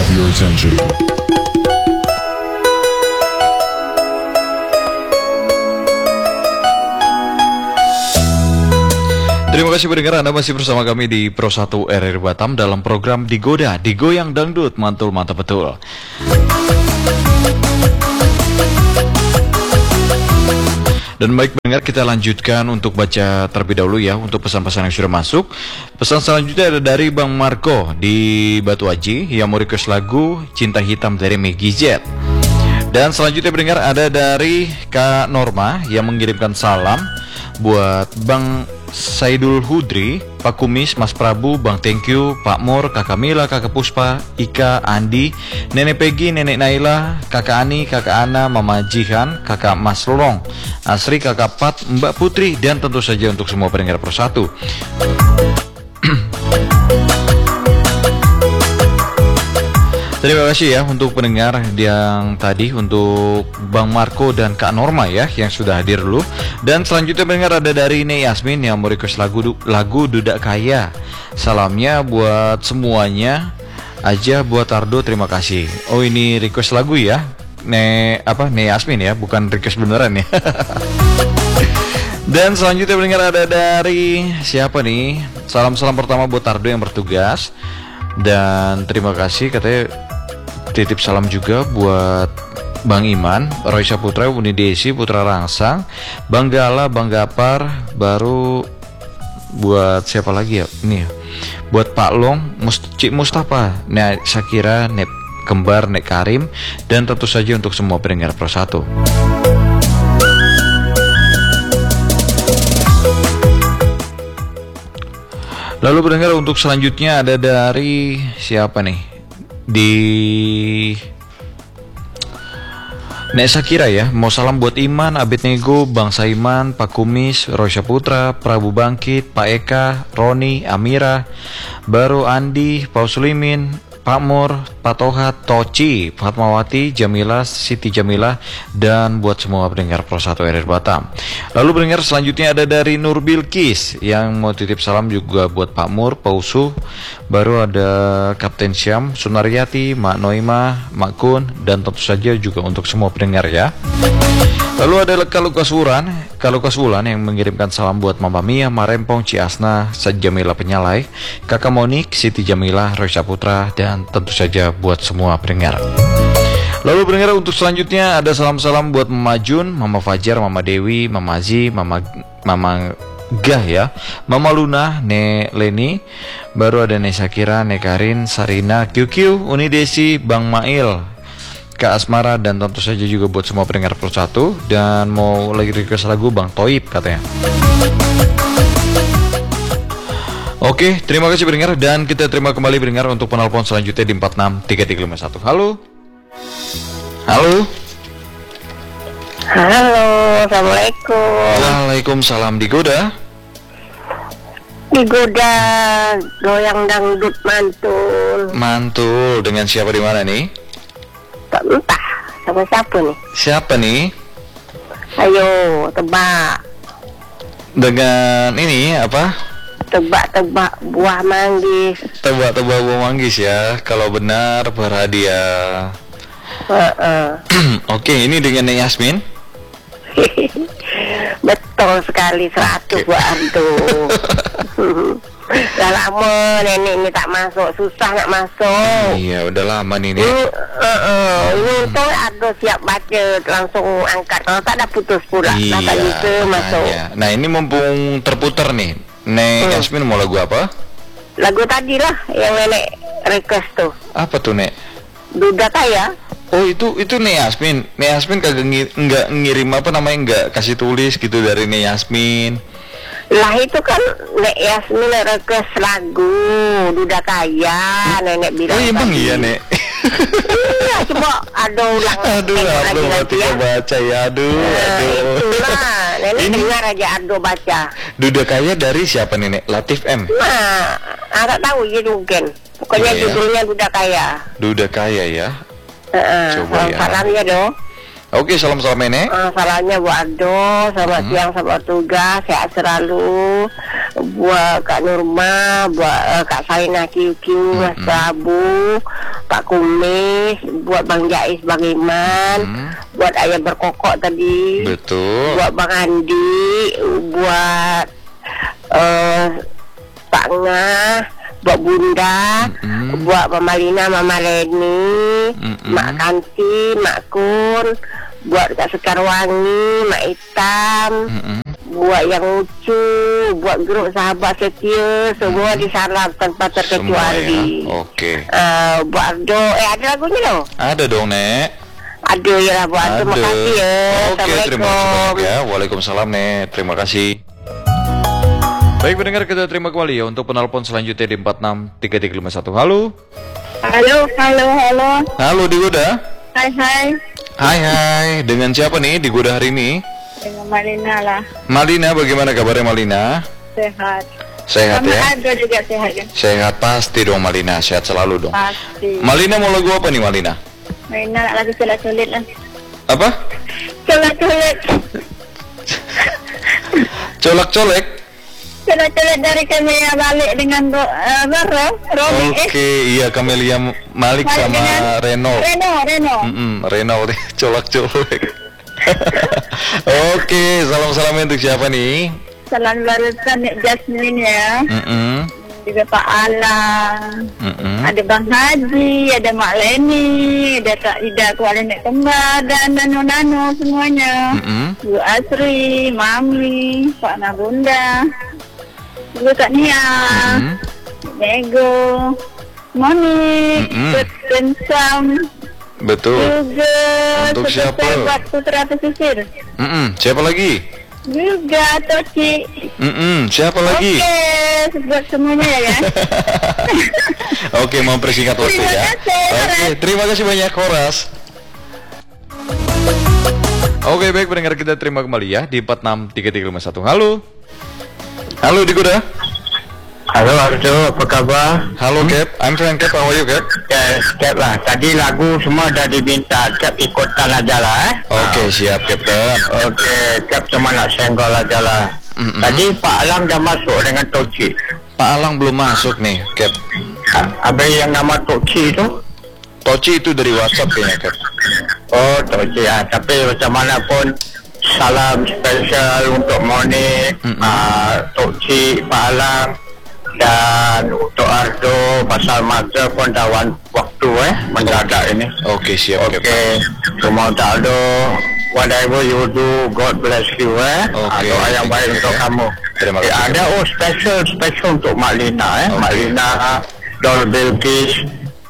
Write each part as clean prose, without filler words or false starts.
have your attention? Terima kasih pendengar, Anda masih bersama kami di Pro 1 RRI Batam dalam program Digoda, Digoyang Dangdut, mantul mantap betul. Dan baik pendengar, kita lanjutkan untuk baca terlebih dahulu ya untuk pesan-pesan yang sudah masuk. Pesan selanjutnya ada dari Bang Marco di Batu Aji yang mau request lagu Cinta Hitam dari Meggy Z. Dan selanjutnya pendengar ada dari Kak Norma yang mengirimkan salam buat Bang Saidul Hudri, Pak Kumis, Mas Prabu, Bang Thank You, Pak Mur, Kakak Mila, Kakak Puspa, Ika, Andi, Nenek Peggy, Nenek Naila, Kakak Ani, Kakak Ana, Mama Jihan, Kakak Mas Lolong, Asri, Kakak Pat, Mbak Putri, dan tentu saja untuk semua pendengar Pro 1. Terima kasih ya untuk pendengar yang tadi, untuk Bang Marco dan Kak Norma ya yang sudah hadir dulu. Dan selanjutnya pendengar ada dari Nek Yasmin yang mau request lagu Duda Kaya. Salamnya buat semuanya aja, buat Ardo, terima kasih. Oh, ini request lagu ya, Nek Yasmin ya, bukan request beneran ya. Dan selanjutnya pendengar ada dari siapa nih? Salam-salam pertama buat Ardo yang bertugas. Dan terima kasih, katanya titip salam juga buat Bang Iman, Roy Saputra, Buni Desi, Putra Rangsang, Bang Gala, Bang Gapar, baru buat siapa lagi ya? Ini buat Pak Long, Cik Mustafa, Nek Sakira, Nek Kembar, Nek Karim, dan tentu saja untuk semua pendengar Pro 1. Lalu pendengar untuk selanjutnya ada dari siapa nih? Di Nek Sakira ya, mau salam buat Iman, Abednego, Bang Saiman, Pak Kumis, Roy Saputra, Prabu Bangkit, Pak Eka, Roni, Amira, baru Andi, Pak Sulimin, Pak Mur, Pak Toha, Toci, Fatmawati, Jamila, Siti Jamila, dan buat semua pendengar Pro 1 RRI Batam. Lalu pendengar selanjutnya ada dari Nur Bilkis yang mau titip salam juga buat Pak Mur, Pak Usuh, baru ada Kapten Syam, Sunaryati, Mak Noima, Mak Kun, dan tentu saja juga untuk semua pendengar ya. Lalu ada Kalukas Wulan yang mengirimkan salam buat Mama Mia, Marempong, Ciasna, Jamila Penyalai, Kakak Monik, Siti Jamila, Roy Saputra, dan tentu saja buat semua pendengar. Lalu pendengar untuk selanjutnya ada salam-salam buat Mama Jun, Mama Fajar, Mama Dewi, Mama Zi, Mama Gah ya, Mama Luna, Nek Leni, baru ada Nek Sakira, Nek Karin, Sarina, QQ, Uni Desi, Bang Mail, Kak Asmara, dan tentu saja juga buat semua pendengar Pro 1. Dan mau lagi request lagu Bang Toib katanya. Oke, terima kasih pendengar, dan kita terima kembali pendengar untuk penelpon selanjutnya di 463351. Halo. Halo. Halo, assalamualaikum. Waalaikumsalam. Digoda goyang dangdut mantul. Mantul dengan siapa di mana nih? Tak entah sama siapa nih. Siapa nih? Ayo tebak. Dengan ini apa? Tebak-tebak buah manggis. Tebak-tebak buah manggis ya. Kalau benar berhadiah. Oke, ini dengan Nek Yasmin. Betul sekali, 100 buat Ardo. Udah lama nenek ini tak masuk, susah nak masuk. Iya, udah lama nih Nek. Untung Ardo siap baca, langsung angkat. Kalau tak ada putus pula. Iya, tak bisa masuk. Nah, ini mumpung terputar nih, Nek Yasmin mau lagu apa? Lagu tadi lah yang nenek request tuh. Apa tuh Nek? Duda Kaya. Oh, itu Nek Yasmin. Nek Yasmin kagak nggak ngirim apa namanya, nggak kasih tulis gitu dari Nek Yasmin. Lah itu kan Nek Yasmin request lagu Duda Kaya, nenek bilang. Oh emang iya Nek. Iya, coba ulang. Aduh, belum lagi ya. Baca ya, aduh. Itulah, nenek Ini dengar aja Ardo baca. Duda Kaya dari siapa Nenek? Latif M. Nah, tak tahu ya mungkin. Pokoknya Iya, judulnya Duda Kaya. Duda Kaya ya. Coba ya. Salamnya dong. Oke, salam-salam Nenek. Salamnya buat Ardo, selamat siang, selamat tugas, sehat selalu. buat Kak Nurma, buat Kak Saina Kiu, Mas Prabu, Pak Kumis, buat Bang Jais, Bang Iman, buat Ayah Berkokok tadi, Betul. buat Bang Andi, buat Pak Ngah, buat Bunda, buat Mama Lina, Mama Leni, Mak Kanti, Mak Kun, buat Kak Sekarwangi, Mak Hitam, buat yang lucu, buat grup sahabat setia, semua disalam tanpa terkecuali. Ya? Oke. Buat Ardo, ada lagunya loh? Ada dong, Nek. Ada ya lah, buat Ardo. Terima kasih ya. Oke, terima kasih banyak ya. Waalaikumsalam, Nek. Terima kasih. Baik pendengar, kita terima kembali ya untuk penelpon selanjutnya di 463351. Halo. Halo. Halo Digoda. Hai. Hai. Dengan siapa nih Digoda hari ini? Dengan Malina lah. Malina, bagaimana kabarnya Malina? Sehat. Sehat ya? Ada juga sehat kan? Sehat pasti dong Malina, sehat selalu dong. Pasti. Malina mau lagu apa nih Malina? Malina lagu sulit lah. Apa? Colek-colek. Colek-colek? Colek-colek dari Camelia balik dengan Romi. Oke, iya Camelia Malik sama Reno. Reno deh, colek-colek. Oke, salam-salam untuk siapa nih? Salam barusan Nek Jasmine ya. Juga Pak Alang. Ada Bang Haji, ada Mak Leni, ada Kak Ida, Kuala Nek Kembar, dan Nano semuanya. Bu Asri, Mami, Pak Nabunda, juga Kak Nia, Nego, Mami, Peten Sam. Betul. Juga untuk siapa? Buat Putra Pesisir. Siapa lagi? Juga Toci. Siapa lagi? Oke, buat semuanya ya. Oke, mempersingkat waktu ya. Oke, terima kasih banyak Horas. Oke, baik pendengar, kita terima kembali ya di 463351. Halo Digoda. Halo Arjo, apa kabar? Halo Cap, I'm fine Cap, how are you Cap? Yes, Cap lah. Tadi lagu semua dah diminta, Cap ikutan aja lah. Oke, siap Captain. Oke, Cap cuma nak senggol aja lah. Tadi Pak Alang dah masuk dengan Toci. Pak Alang belum masuk nih Cap. Apa yang nama Toci itu? Toci itu dari WhatsApp kayaknya Cap. Oh, Toci ya. Tapi macam mana pun salam spesial untuk Moni, Toci, Pak Alang. Dan untuk Ardo pasal masa pun dah waktu mendadak ini. Oke, siap. Oke, semua untuk Ardo, whatever you do, God bless you doa yang baik untuk kamu. Terima kasih. Ada special untuk Mak Lina Mak Lina, Dol Bilkis.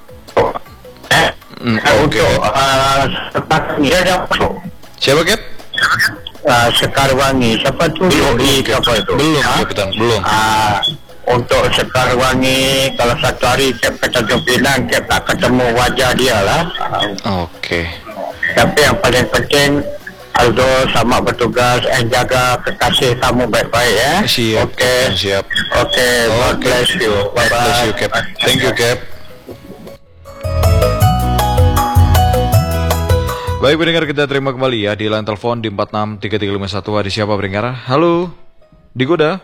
Untuk dia dah masuk. Siapa Cap? Sekarwangi. Siapa tu? Siapa itu? Belum Captain, belum. Untuk Sekarwangi, kalau satu hari Cap ke Tanjung Pinang, Cap nak ketemu wajah dia lah. Oke. Tapi yang paling penting, Aldo sama bertugas jaga kekasih kamu baik-baik ya. Siap. Oke. Siap. Oke. God bless you. God bless you Cap. Thank you Cap. Baik pendengar, kita terima kembali ya di line telepon di 463351. Ada siapa pendengar? Halo. Digoda.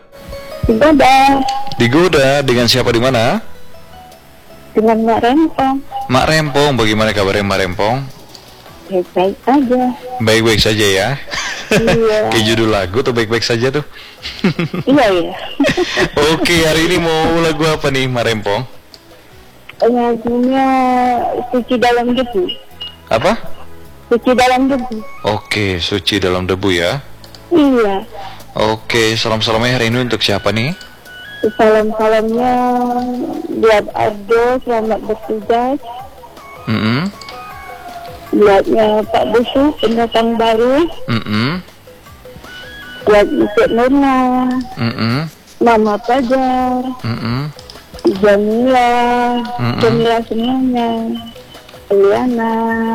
Digoda dengan siapa di mana? Dengan Mak Rempong. Mak Rempong, bagaimana kabarnya Mak Rempong? Baik-baik aja. Baik-baik saja ya. Iya. Kayak judul lagu tuh baik-baik saja tuh. Iya. Oke, hari ini mau lagu apa nih Mak Rempong? Lagunya Suci Dalam Debu. Apa? Suci Dalam Debu. Oke, Suci Dalam Debu ya. Iya. Oke, salam-salamnya hari ini untuk siapa nih? Salam-salamnya buat Ardo, selamat bertugas. Buatnya Pak Busu, pendatang baru. Buat Ibu Nurna. Mama Pajar. Jamila. Jamila semuanya. Eliana.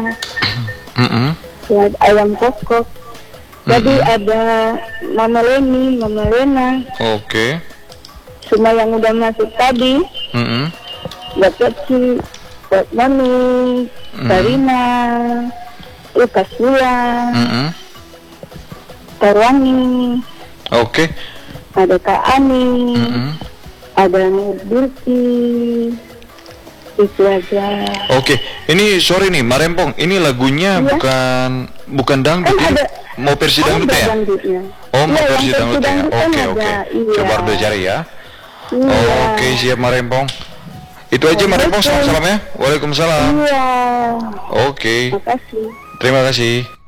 Buat Ayam Kokok. Jadi ada Mama Leni, Mama Lena. Oke. Semua yang udah masuk tadi. Buat Keci, buat Mami, Karina, Lukas Bulan, Tarwangi. Oke. ada Kak Ani, ada Nur Birki, itu aja. Oke, ini sorry nih, Marempong, ini lagunya bukan dangdut, Kan ini ada, mau versi dangdut ya? dangdutnya. Oh, mau Iya, versi yang dangdut ya? dangdut kan Oke, ada, oke. iya. Coba Ardo cari ya. Iya. Oke, siap Marempong. Itu aja Marempong, salam ya. Waalaikumsalam. Iya. Oke, Makasih. terima kasih.